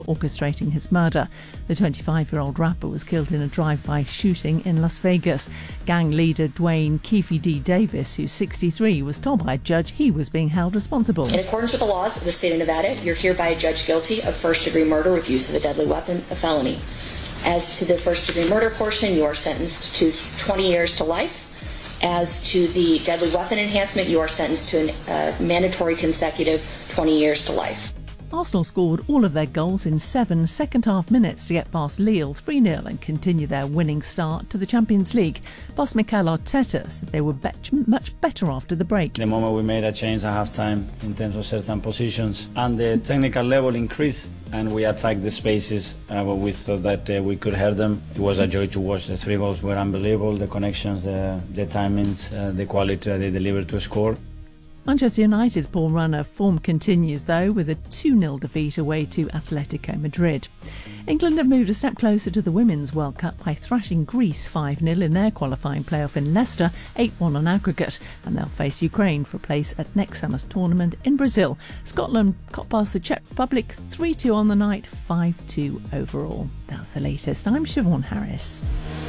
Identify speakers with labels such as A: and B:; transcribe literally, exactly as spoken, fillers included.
A: orchestrating his murder. The twenty-five-year-old rapper was killed in a drive-by shooting in Las Vegas. Gang leader Dwayne Keefe D. Davis, who's sixty-three, was told by a judge he was being held responsible.
B: In accordance with the laws of the state of Nevada, you're hereby judged guilty of first-degree murder with use of a deadly weapon, a felony. As to the first-degree murder portion, you are sentenced to twenty years to life. As to the deadly weapon enhancement, you are sentenced to a uh, mandatory consecutive twenty years to life.
A: Arsenal scored all of their goals in seven second-half minutes to get past Lille three nil and continue their winning start to the Champions League. Boss Mikel Arteta said they were bet- much better after the break.
C: The moment we made a change at half-time in terms of certain positions and the technical level increased and we attacked the spaces uh, where we thought that uh, we could hurt them. It was a joy to watch. The three goals were unbelievable. The connections, the, the timings, uh, the quality they delivered to score.
A: Manchester United's Paul Runner form continues, though, with a two nil defeat away to Atletico Madrid. England have moved a step closer to the Women's World Cup by thrashing Greece five nil in their qualifying playoff in Leicester, eight one on aggregate, and they'll face Ukraine for a place at next summer's tournament in Brazil. Scotland got past the Czech Republic three two on the night, five two overall. That's the latest. I'm Siobhan Harris.